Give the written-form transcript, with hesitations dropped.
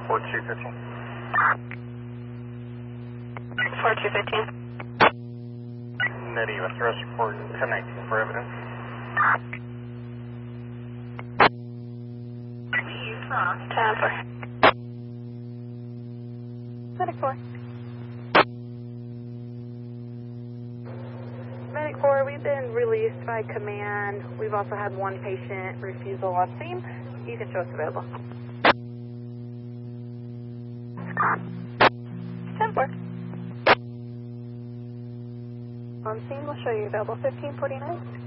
4215. 4215. Net US arrest report 1019 for evidence. 10-4. Medic 4. Medic 4, we've been released by command. We've also had one patient refusal on scene. You can show us available. 10-4. On scene, we'll show you available 1549.